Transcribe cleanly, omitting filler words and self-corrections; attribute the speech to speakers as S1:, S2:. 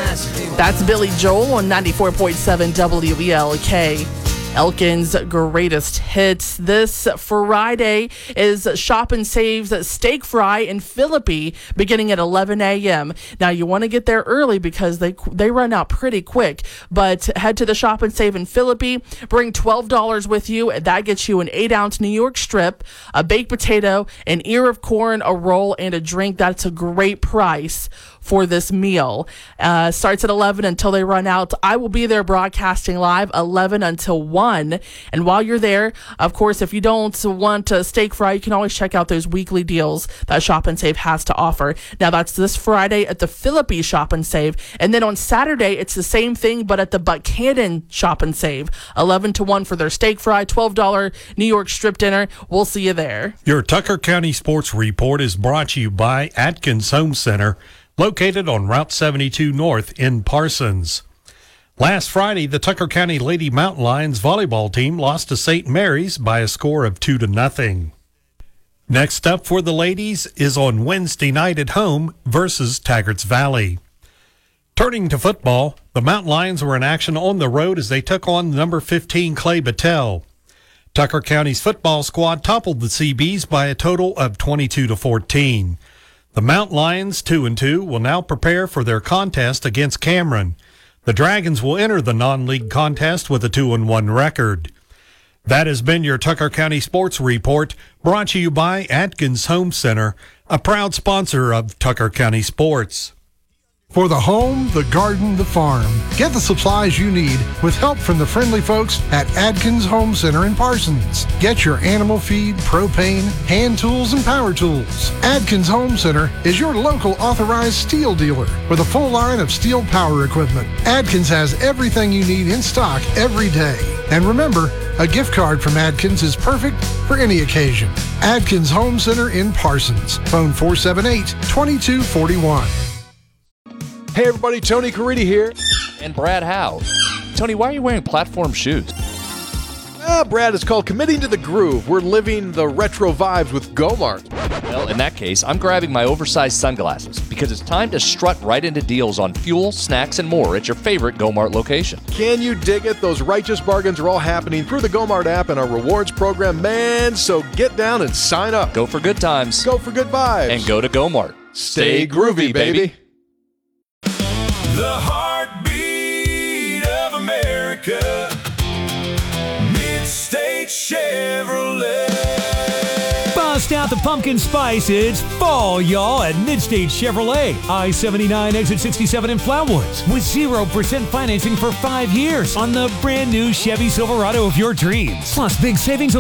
S1: That's Billy Joel on 94.7 WELK. Elkin's greatest hits. This Friday is Shop and Save's Steak Fry in Philippi beginning at 11 a.m. Now, you want to get there early because they run out pretty quick, but head to the Shop and Save in Philippi. Bring $12 with you. That gets you an 8-ounce New York strip, a baked potato, an ear of corn, a roll, and a drink. That's a great price for this meal. Starts at 11 until they run out. I will be there broadcasting live 11 until 1. And while you're there, of course, if you don't want a steak fry, you can always check out those weekly deals that Shop and Save has to offer. Now, that's this Friday at the Philippi Shop and Save. And then on Saturday, it's the same thing, but at the Buchanan Shop and Save. 11 to 1 for their steak fry, $12 New York strip dinner. We'll see you there.
S2: Your Tucker County Sports Report is brought to you by Atkins Home Center, located on Route 72 North in Parsons. Last Friday, the Tucker County Lady Mountain Lions volleyball team lost to St. Mary's by a score of 2-0. Next up for the ladies is on Wednesday night at home versus Taggart's Valley. Turning to football, the Mountain Lions were in action on the road as they took on number 15 Clay Battelle. Tucker County's football squad toppled the CBs by a total of 22-14. The Mountain Lions, 2-2, will now prepare for their contest against Cameron. The Dragons will enter the non-league contest with a 2-1 record. That has been your Tucker County Sports Report, brought to you by Atkins Home Center, a proud sponsor of Tucker County Sports.
S3: For the home, the garden, the farm, get the supplies you need with help from the friendly folks at Adkins Home Center in Parsons. Get your animal feed, propane, hand tools, and power tools. Adkins Home Center is your local authorized steel dealer with a full line of steel power equipment. Adkins has everything you need in stock every day. And remember, a gift card from Adkins is perfect for any occasion. Adkins Home Center in Parsons. Phone 478-2241.
S4: Hey everybody, Tony Caridi here.
S5: And Brad Howe. Tony, why are you wearing platform shoes?
S4: Brad, it's called Committing to the Groove. We're living the retro vibes with Gomart.
S5: Well, in that case, I'm grabbing my oversized sunglasses because it's time to strut right into deals on fuel, snacks, and more at your favorite Gomart location.
S4: Can you dig it? Those righteous bargains are all happening through the Gomart app and our rewards program, man. So get down and sign up.
S5: Go for good times.
S4: Go for good vibes.
S5: And go to Gomart.
S4: Stay groovy, baby.
S6: The heartbeat of America, Mid-State Chevrolet.
S7: Bust out the pumpkin spice. It's fall, y'all, at Mid-State Chevrolet. I-79, exit 67 in Flatwoods. With 0% financing for 5 years on the brand new Chevy Silverado of your dreams. Plus big savings on